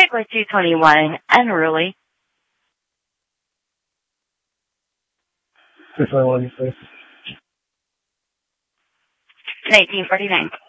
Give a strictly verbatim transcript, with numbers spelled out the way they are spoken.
Stick with two twenty-one unruly. two twenty-one, please. eighteen forty-nine.